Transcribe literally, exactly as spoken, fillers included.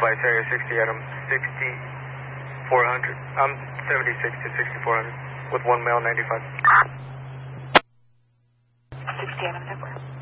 Vice area sixty Adam, sixty-four hundred. I'm seventy-six to sixty-four hundred with one male ninety-five. sixty Adam, Network.